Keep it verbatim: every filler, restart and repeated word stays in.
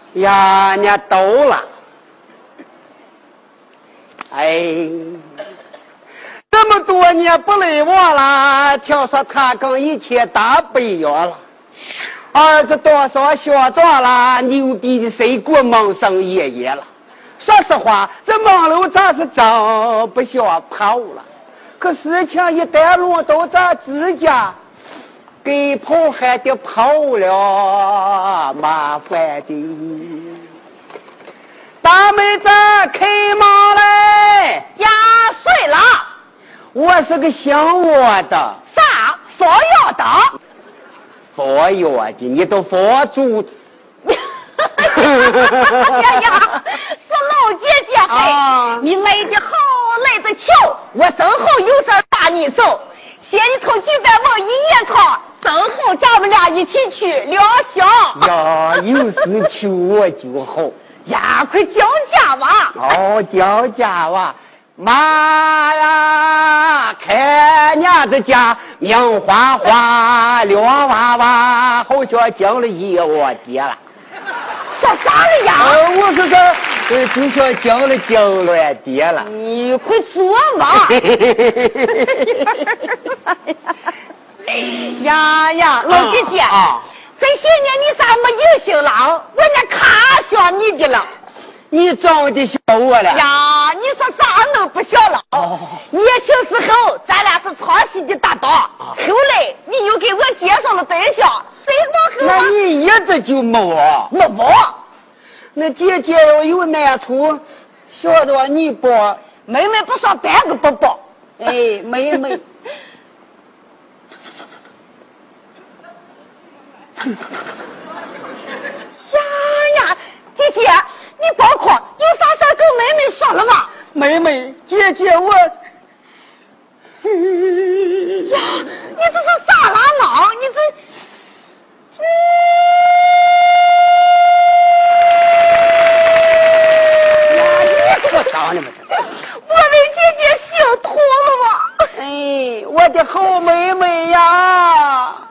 呀，人家抖了。哎，这么多年不累我了，听说他跟以前打北约了。儿子多少学长了，牛逼的谁过蒙生爷爷了。说实话，这蒙楼咋是真不想跑了。可事情一旦落到咱自家，给跑还得跑了，麻烦的。大妹子开门来， 呀，睡了。 我是个姓我的。 啥？佛药的？ 佛药的，你都佛祖。 呀呀，是老姐姐嘿、啊！你来的好，来的巧，我正好有事打你走。先你头举办我一夜场，正好咱们俩一起去疗伤。 呀，有事求我就好。 呀，快讲价吧！ 哦，讲价吧，妈呀，看娘的家明花花，亮娃娃，好像讲了一窝爹了。 说啥了呀？ 哦，我是说，呃，就像讲了讲了爹了。 你快说吧！呀呀，老姐姐。啊这些年你咋没有心了？我那卡想你的了， 你长得像我了呀！你说咋能不像了？哦、年轻时候咱俩是唱戏的搭档，哦、后来你又给我介绍了对象，谁往后？ 那你一直就没我， 没我。 那姐姐要有难处，晓得你帮， 妹妹不说半个不帮。 哎，妹妹。 呀呀，姐姐，你包括有啥事跟妹妹说了吗？ 妹妹，姐姐我，呀， 你这是啥啦呢？你这， 呀，你可当你们这， 我为姐姐心痛了吗？ 哎，我的好妹妹呀！